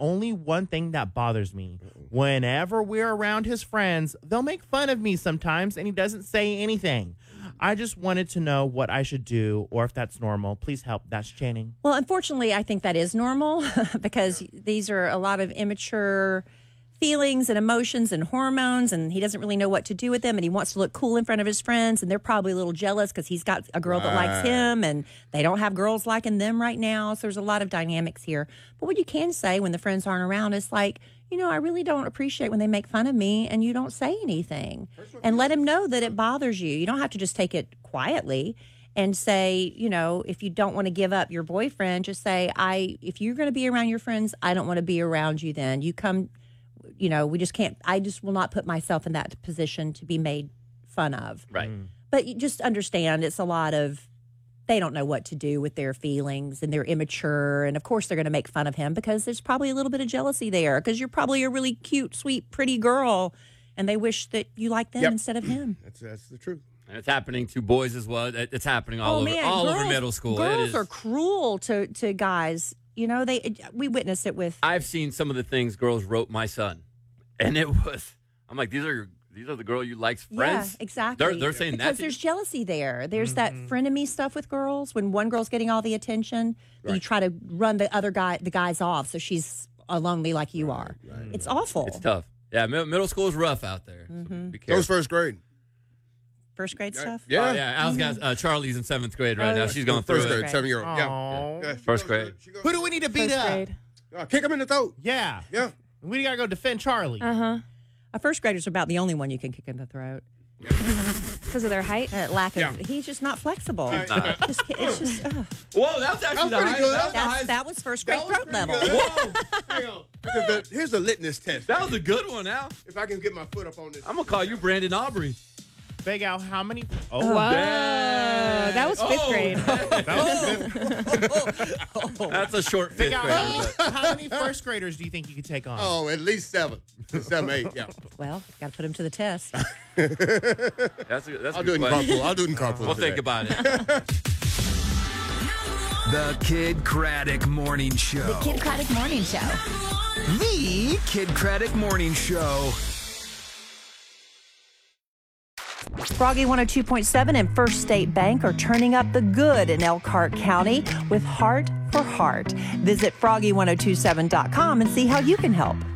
only one thing that bothers me. Whenever we're around his friends, they'll make fun of me sometimes, and he doesn't say anything. I just wanted to know what I should do or if that's normal. Please help. That's Channing. Well, unfortunately, I think that is normal because these are a lot of immature feelings and emotions and hormones, and he doesn't really know what to do with them, and he wants to look cool in front of his friends, and they're probably a little jealous because he's got a girl that likes him, and they don't have girls liking them right now. So there's a lot of dynamics here. But what you can say when the friends aren't around is like, I really don't appreciate when they make fun of me and you don't say anything. And let him know that it bothers you. You don't have to just take it quietly and say, if you don't want to give up your boyfriend, just say, if you're going to be around your friends, I don't want to be around you then. You come, we just can't, I just will not put myself in that position to be made fun of. Right. But you just understand it's a lot of, they don't know what to do with their feelings and they're immature. And of course they're going to make fun of him because there's probably a little bit of jealousy there because you're probably a really cute, sweet, pretty girl and they wish that you liked them instead of him. That's the truth. And it's happening to boys as well. It's happening all over middle school. Girls are cruel to guys. We witnessed it with. I've seen some of the things girls wrote my son. And I'm like, these are the girl you like's friends? Yeah, exactly. They're saying that. Because there's jealousy there. There's that frenemy stuff with girls. When one girl's getting all the attention, you try to run the guys off so she's lonely like you are. Right. It's awful. It's tough. Yeah, middle school is rough out there. So be careful. That was first grade. First grade stuff? Yeah. Al's got Charlie's in 7th grade right now. She's going through first grade, it. 7-year-old. Yeah. First grade. Who do we need to beat up? Kick him in the throat. Yeah. Yeah. We got to go defend Charlie. A first grader's about the only one you can kick in the throat. Because of their height? He's just not flexible. It's just, Whoa, that was actually pretty good. that was first grade throat level. Hang on. Here's a litmus test. That was a good one, Al. If I can get my foot up on this. I'm going to call you Brandon Aubrey. Big Al, how many? Whoa. That was 5th grade. That's a short 5th grade. How many first graders do you think you could take on? Oh, at least 7. 7, 8, yeah. Well, got to put him to the test. That's I'll do it in carpool. I'll do it in carpool. We'll think about it. The Kid Craddock Morning Show. The Kid Craddock Morning Show. The Kid Craddock Morning Show. Froggy 102.7 and First State Bank are turning up the good in Elkhart County with Heart for Heart. Visit froggy1027.com and see how you can help.